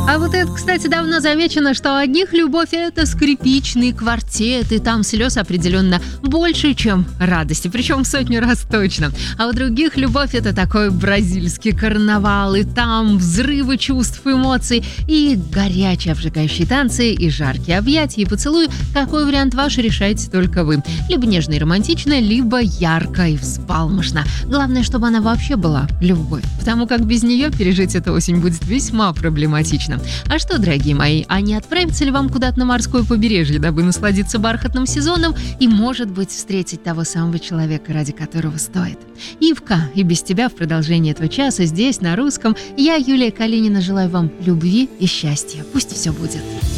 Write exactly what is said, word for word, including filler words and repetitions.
А вот это, кстати, давно замечено, что у одних любовь — это скрипичный квартет, и там слез определенно больше, чем радости, причем в сотню раз точно. А у других любовь — это такой бразильский карнавал, и там взрывы чувств, эмоций, и горячие обжигающие танцы, и жаркие объятия, и поцелуи. Какой вариант ваш, решаете только вы. Либо нежно и романтично, либо ярко и взбалмошно. Главное, чтобы она вообще была любовь, потому как без нее пережить эту осень будет весьма проблематично. А что, дорогие мои, а не отправиться ли вам куда-то на морское побережье, дабы насладиться бархатным сезоном и, может быть, встретить того самого человека, ради которого стоит? Ивка, и без тебя в продолжении этого часа здесь, на русском, я, Юлия Калинина, желаю вам любви и счастья. Пусть все будет.